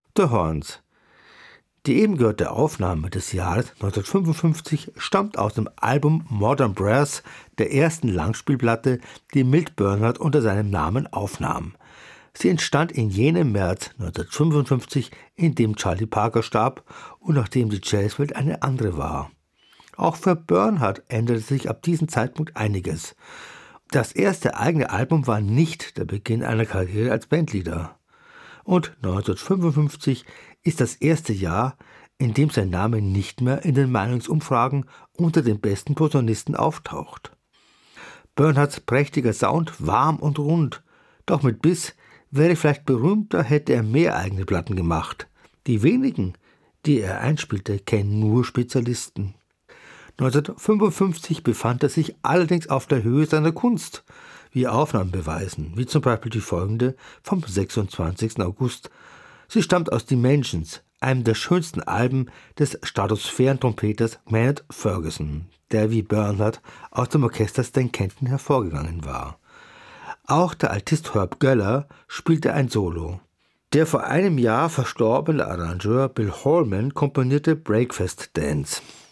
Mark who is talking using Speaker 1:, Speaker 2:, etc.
Speaker 1: The Horns. Die eben gehörte Aufnahme des Jahres 1955 stammt aus dem Album Modern Brass, der ersten Langspielplatte, die Milt Bernhard unter seinem Namen aufnahm. Sie entstand in jenem März 1955, in dem Charlie Parker starb und nachdem die Jazzwelt eine andere war. Auch für Bernhard änderte sich ab diesem Zeitpunkt einiges. Das erste eigene Album war nicht der Beginn einer Karriere als Bandleader. Und 1955 ist das erste Jahr, in dem sein Name nicht mehr in den Meinungsumfragen unter den besten Posaunisten auftaucht. Bernhards prächtiger Sound, warm und rund, doch mit Biss, wäre vielleicht berühmter, hätte er mehr eigene Platten gemacht. Die wenigen, die er einspielte, kennen nur Spezialisten. 1955 befand er sich allerdings auf der Höhe seiner Kunst, wie Aufnahmen beweisen, wie zum Beispiel die folgende vom 26. August. Sie stammt aus Dimensions, einem der schönsten Alben des Stratosphären-Trompeters Maynard Ferguson, der wie Bernhard aus dem Orchester Stan Kenton hervorgegangen war. Auch der Altist Herb Geller spielte ein Solo. Der vor einem Jahr verstorbene Arrangeur Bill Holman komponierte Breakfast Dance.